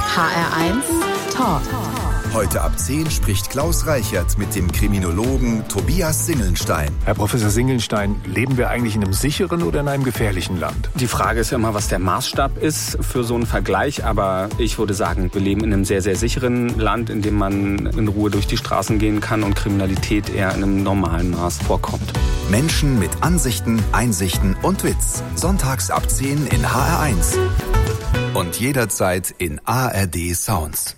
HR1 Talk. Heute ab 10 spricht Klaus Reichert mit dem Kriminologen Tobias Singelnstein. Herr Professor Singelnstein, leben wir eigentlich in einem sicheren oder in einem gefährlichen Land? Die Frage ist ja immer, was der Maßstab ist für so einen Vergleich. Aber ich würde sagen, wir leben in einem sehr, sehr sicheren Land, in dem man in Ruhe durch die Straßen gehen kann und Kriminalität eher in einem normalen Maß vorkommt. Menschen mit Ansichten, Einsichten und Witz. Sonntags ab 10 in HR1. Und jederzeit in ARD Sounds.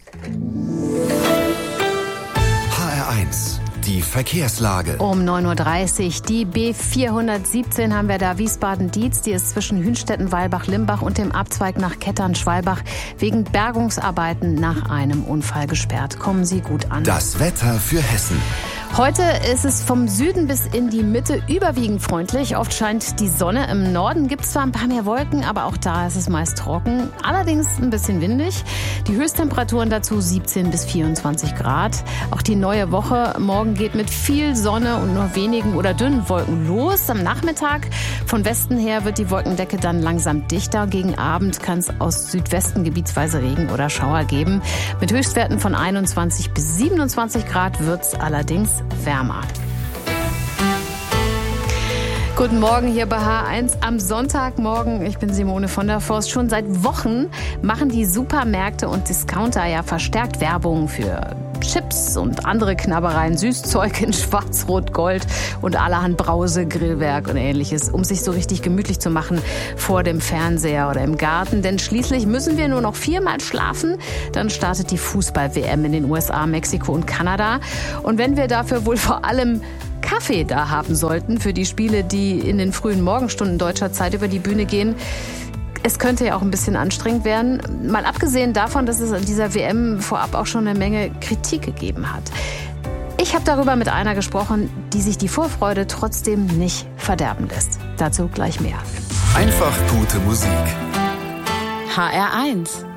HR1, die Verkehrslage. Um 9.30 Uhr, die B417 haben wir da Wiesbaden-Dietz. Die ist zwischen Hünstetten, Weilbach, Limbach und dem Abzweig nach Kettern-Schwalbach wegen Bergungsarbeiten nach einem Unfall gesperrt. Kommen Sie gut an. Das Wetter für Hessen. Heute ist es vom Süden bis in die Mitte überwiegend freundlich. Oft scheint die Sonne. Im Norden gibt es zwar ein paar mehr Wolken, aber auch da ist es meist trocken. Allerdings ein bisschen windig. Die Höchsttemperaturen dazu 17 bis 24 Grad. Auch die neue Woche morgen geht mit viel Sonne und nur wenigen oder dünnen Wolken los. Am Nachmittag von Westen her wird die Wolkendecke dann langsam dichter. Gegen Abend kann es aus Südwesten gebietsweise Regen oder Schauer geben. Mit Höchstwerten von 21 bis 27 Grad wird es allerdings wärmer. Guten Morgen hier bei H1 am Sonntagmorgen. Ich bin Simone von der Forst. Schon seit Wochen machen die Supermärkte und Discounter ja verstärkt Werbung für Chips und andere Knabbereien, Süßzeug in Schwarz, Rot, Gold und allerhand Brause, Grillwerk und Ähnliches, um sich so richtig gemütlich zu machen vor dem Fernseher oder im Garten. Denn schließlich müssen wir nur noch 4-mal schlafen. Dann startet die Fußball-WM in den USA, Mexiko und Kanada. Und wenn wir dafür wohl vor allem Kaffee da haben sollten für die Spiele, die in den frühen Morgenstunden deutscher Zeit über die Bühne gehen, es könnte ja auch ein bisschen anstrengend werden. Mal abgesehen davon, dass es an dieser WM vorab auch schon eine Menge Kritik gegeben hat. Ich habe darüber mit einer gesprochen, die sich die Vorfreude trotzdem nicht verderben lässt. Dazu gleich mehr. Einfach gute Musik. HR1